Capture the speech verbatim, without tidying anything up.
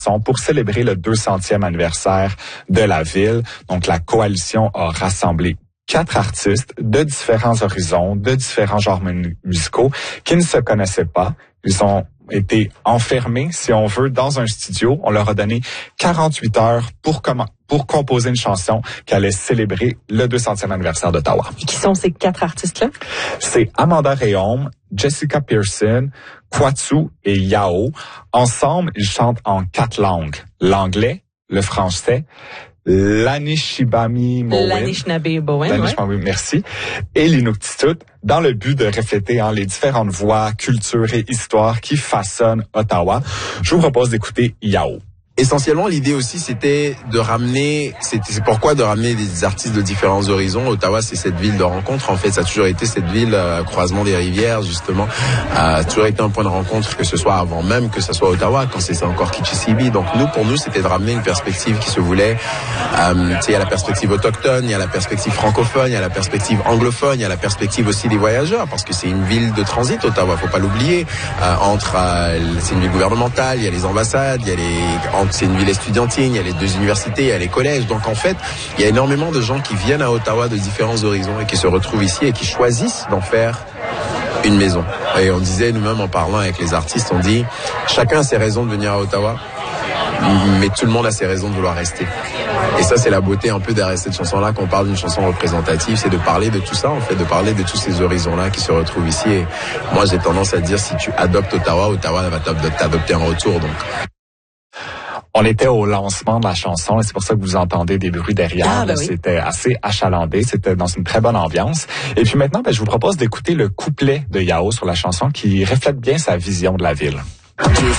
pour célébrer le deux centième anniversaire de la ville. Donc, la coalition a rassemblé quatre artistes de différents horizons, de différents genres musicaux qui ne se connaissaient pas. Ils ont été enfermés, si on veut, dans un studio. On leur a donné quarante-huit heures pour comment pour composer une chanson qui allait célébrer le deux centième anniversaire d'Ottawa. Qui sont ces quatre artistes-là? C'est Amanda Rhéaume, Jessica Pearson, Kwatsu et Yao. Ensemble, ils chantent en quatre langues. L'anglais, le français, l'Anishinaabe L'Anishinaabe, ouais. Merci. Et l'Inuktitut, dans le but de refléter hein, les différentes voix, cultures et histoires qui façonnent Ottawa. Je vous propose d'écouter Yao. Essentiellement, l'idée aussi, c'était de ramener, c'était, c'est pourquoi de ramener des artistes de différents horizons. Ottawa, c'est cette ville de rencontre. En fait, ça a toujours été cette ville, euh, croisement des rivières, justement. Euh, ça a toujours été un point de rencontre, que ce soit avant même que ce soit Ottawa, quand c'était encore Kitchissippi. Donc, nous, pour nous, c'était de ramener une perspective qui se voulait, euh, tu sais, il y a la perspective autochtone, il y a la perspective francophone, il y a la perspective anglophone, il y a la perspective aussi des voyageurs, parce que c'est une ville de transit, Ottawa, faut pas l'oublier. Euh, entre, euh, c'est une ville gouvernementale, il y a les ambassades, il y a les, c'est une ville estudiantine, il y a les deux universités, il y a les collèges. Donc en fait, il y a énormément de gens qui viennent à Ottawa de différents horizons et qui se retrouvent ici et qui choisissent d'en faire une maison. Et on disait nous-mêmes en parlant avec les artistes, on dit chacun a ses raisons de venir à Ottawa, mais tout le monde a ses raisons de vouloir rester. Et ça, c'est la beauté un peu derrière cette chanson-là, qu'on parle d'une chanson représentative, c'est de parler de tout ça, en fait, de parler de tous ces horizons-là qui se retrouvent ici. Et moi, j'ai tendance à dire, si tu adoptes Ottawa, Ottawa va t'adopter en retour. Donc. On était au lancement de la chanson et c'est pour ça que vous entendez des bruits derrière. Ah, ben oui. C'était assez achalandé, c'était dans une très bonne ambiance. Et puis maintenant, ben, je vous propose d'écouter le couplet de Yao sur la chanson qui reflète bien sa vision de la ville.